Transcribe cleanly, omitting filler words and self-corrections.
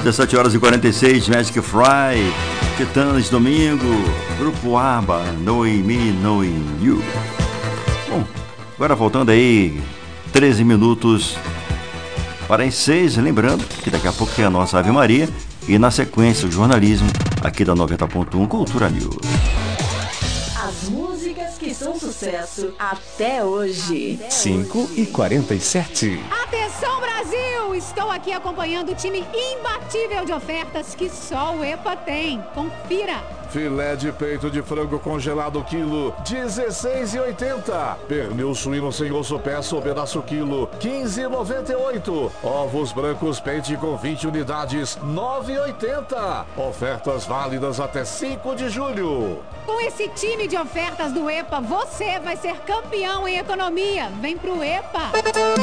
17 horas e 46, Magic Fry, Titãs Domingo, Grupo ABBA, Knowing Me, Knowing You. Bom, agora voltando aí, 13 minutos para as 6, lembrando que daqui a pouco tem a nossa Ave Maria e na sequência o jornalismo aqui da 90.1 Cultura News. As músicas que são sucesso até hoje. 5h47. Atenção, Brasil! Estou aqui acompanhando o time imbatível de ofertas que só o EPA tem. Confira! Filé de peito de frango congelado quilo, R$16,80. Pernil suíno sem osso peça ou pedaço quilo, R$15,98. Ovos brancos pente com 20 unidades, R$9,80. Ofertas válidas até 5 de julho. Com esse time de ofertas do EPA, você vai ser campeão em economia. Vem pro EPA!